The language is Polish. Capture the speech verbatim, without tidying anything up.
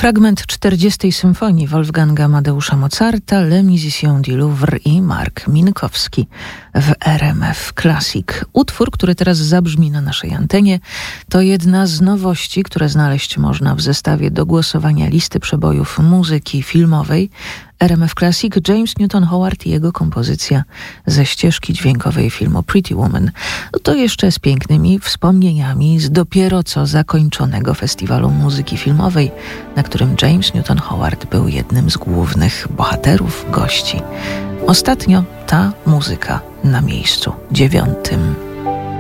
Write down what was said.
Fragment czterdziestej symfonii Wolfganga Amadeusza Mozarta, Le Musiciens du Louvre i Mark Minkowski w R M F Classic. Utwór, który teraz zabrzmi na naszej antenie, to jedna z nowości, które znaleźć można w zestawie do głosowania listy przebojów muzyki filmowej R M F Classic. James Newton Howard i jego kompozycja ze ścieżki dźwiękowej filmu Pretty Woman. No to jeszcze z pięknymi wspomnieniami z dopiero co zakończonego festiwalu muzyki filmowej, na którym James Newton Howard był jednym z głównych bohaterów, gości. Ostatnio ta muzyka na miejscu dziewiątym.